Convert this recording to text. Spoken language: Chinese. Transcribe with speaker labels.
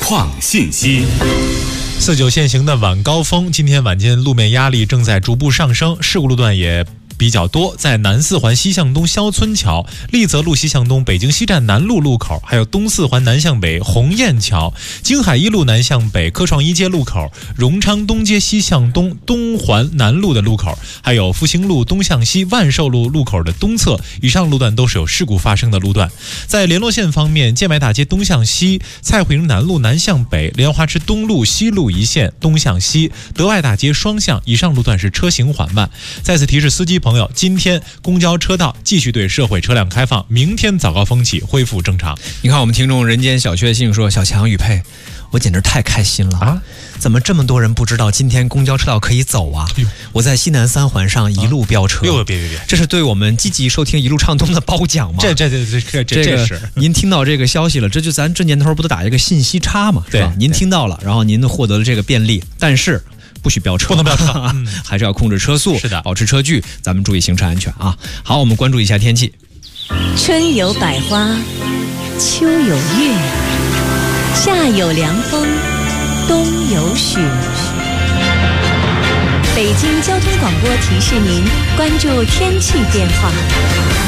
Speaker 1: 创信息。
Speaker 2: 49限行的晚高峰，今天晚间路面压力正在逐步上升，事故路段也比较多，在南四环西向东肖村桥、立泽路西向东北京西站南路路口，还有东四环南向北鸿雁桥、京海一路南向北科创一街路口、荣昌东街西向东东环南路的路口，还有复兴路东向西万寿路路口的东侧，以上路段都是有事故发生的路段。在联络线方面，建外大街东向西、蔡慧营南路南向北、莲花池东路西路一线东向西、德外大街双向，以上路段是车行缓慢。再次提示司机朋友，今天公交车道继续对社会车辆开放，明天早高峰起恢复正常。
Speaker 3: 你看我们听众人间小确幸说，小强宇佩，我简直太开心了啊！怎么这么多人不知道今天公交车道可以走啊？我在西南三环上一路飙车，
Speaker 2: 别，
Speaker 3: 这是对我们积极收听一路畅通的褒奖吗？
Speaker 2: 这是
Speaker 3: 您听到这个消息了，这就咱这年头不都打一个信息差嘛？是吧？您听到了，然后您获得了这个便利，但是不许飙车，
Speaker 2: 不能飙车，
Speaker 3: 还是要控制车速，
Speaker 2: 是的，
Speaker 3: 保持车距，咱们注意行车安全啊！好，我们关注一下天气。
Speaker 4: 春有百花，秋有月，夏有凉风，冬有雪。北京交通广播提示您关注天气变化。